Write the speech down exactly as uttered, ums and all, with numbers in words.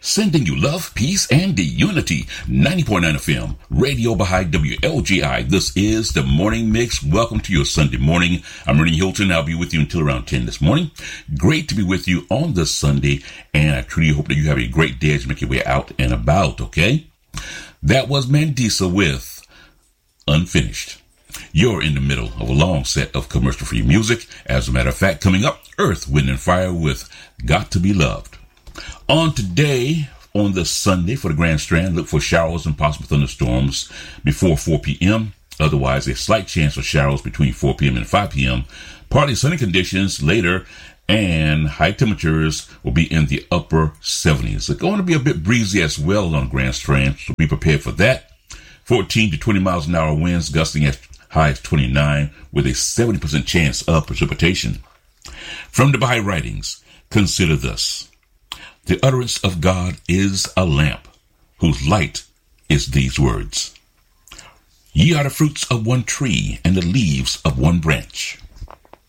Sending you love, peace, and unity. ninety point nine F M, Radio Baha'i W L G I. This is the Morning Mix. Welcome to your Sunday morning. I'm Ernie Hilton. I'll be with you until around ten this morning. Great to be with you on this Sunday, and I truly hope that you have a great day as you make your way out and about, okay? That was Mandisa with Unfinished. You're in the middle of a long set of commercial-free music. As a matter of fact, coming up, Earth, Wind, and Fire with Got to Be Loved. On today, on this Sunday for the Grand Strand, look for showers and possible thunderstorms before four p.m. Otherwise, a slight chance of showers between four p.m. and five p.m. Partly sunny conditions later, and high temperatures will be in the upper seventies. It's going to be a bit breezy as well on Grand Strand, so be prepared for that. fourteen to twenty miles an hour winds gusting as high as twenty-nine with a seventy percent chance of precipitation. From the Baha'i writings, consider this. The utterance of God is a lamp, whose light is these words. Ye are the fruits of one tree, and the leaves of one branch.